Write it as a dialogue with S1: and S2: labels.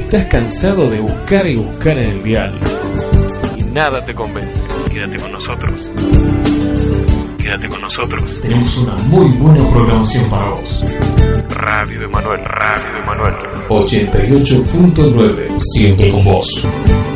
S1: estás cansado de buscar y buscar en el dial y nada te convence, quédate con nosotros. Quédate con nosotros. Tenemos una muy buena programación para vos. Radio Emanuel, Radio Emanuel 88.9, siempre con vos.